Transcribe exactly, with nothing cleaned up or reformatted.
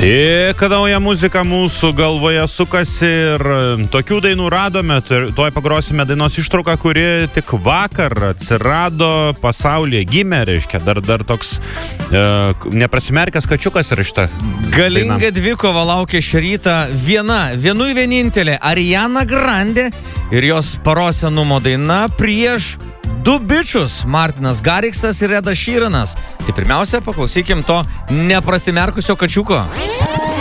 Tik nauja muzika mūsų galvoje sukasi ir tokių dainų radome. Tuoj pagrosime dainos ištrauką, kuri tik vakar atsirado pasaulyje, gimė, reiškia, dar, dar toks e, neprasimerkęs kačiukas yra šita. Galinga dvikova laukia šį rytą viena, vienui vienintelė Ariana Grande ir jos paros senumo daina prieš du bičius, Martinas Gariksas ir Edas Šyranas. Tai pirmiausia, paklausykim to neprasimerkusio kačiuko.